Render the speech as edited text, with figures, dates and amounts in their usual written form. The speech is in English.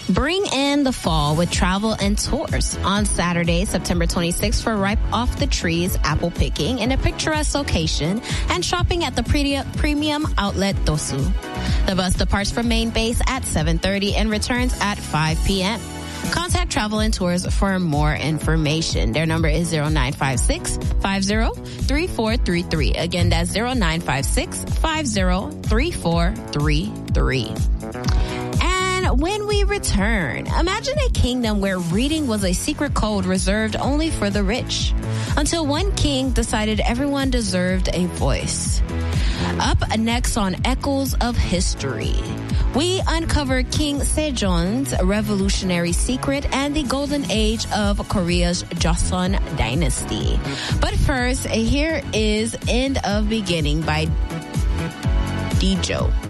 Bring in the fall with travel and tours on Saturday, September 26th for ripe off the trees apple picking in a picturesque location and shopping at the premium outlet Dosu. The bus departs from main base at 7:30 and returns at 5 p.m. Contact Travel and Tours for more information. Their number is 0956-503433. Again, that's 0956-503433. And when we return, imagine a kingdom where reading was a secret code reserved only for the rich. Until one king decided everyone deserved a voice. Up next on Echoes of History, we uncover King Sejong's revolutionary secret and the golden age of Korea's Joseon dynasty. But first, here is End of Beginning by Dijo.